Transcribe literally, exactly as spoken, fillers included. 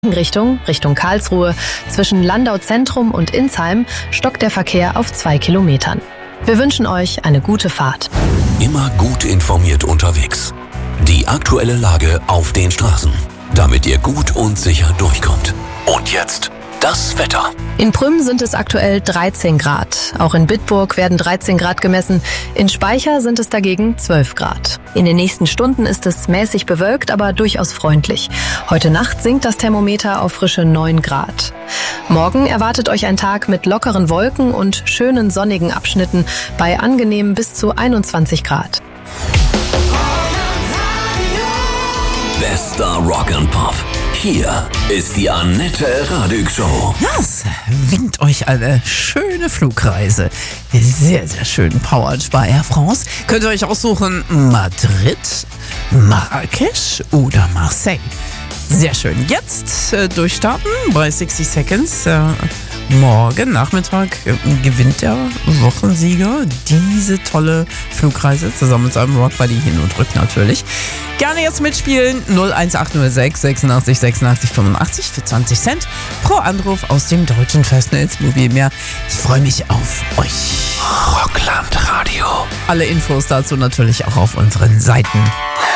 Richtung, Richtung Karlsruhe, zwischen Landau Zentrum und Insheim stockt der Verkehr auf zwei Kilometern. Wir wünschen euch eine gute Fahrt. Immer gut informiert unterwegs. Die aktuelle Lage auf den Straßen, damit ihr gut und sicher durchkommt. Und jetzt das Wetter. In Prüm sind es aktuell dreizehn Grad. Auch in Bitburg werden dreizehn Grad gemessen. In Speicher sind es dagegen zwölf Grad. In den nächsten Stunden ist es mäßig bewölkt, aber durchaus freundlich. Heute Nacht sinkt das Thermometer auf frische neun Grad. Morgen erwartet euch ein Tag mit lockeren Wolken und schönen sonnigen Abschnitten bei angenehm bis zu einundzwanzig Grad. Bester Rock and Pop. Hier ist die Annette Radig Show. Das winkt euch eine schöne Flugreise. Sehr, sehr schön powered bei Air France. Könnt ihr euch aussuchen, Madrid, Marrakesch oder Marseille. Sehr schön. Jetzt äh, durchstarten bei sixty Seconds. Äh, morgen Nachmittag äh, gewinnt der Wochensieger diese tolle Flugreise zusammen mit seinem Rock Buddy hin und rück natürlich. Gerne jetzt mitspielen. null eins acht null sechs sechsundachtzig sechsundachtzig fünfundachtzig für zwanzig Cent pro Anruf aus dem deutschen Festnetzmobilmeer. Ich freue mich auf euch. Rockland Radio. Alle Infos dazu natürlich auch auf unseren Seiten.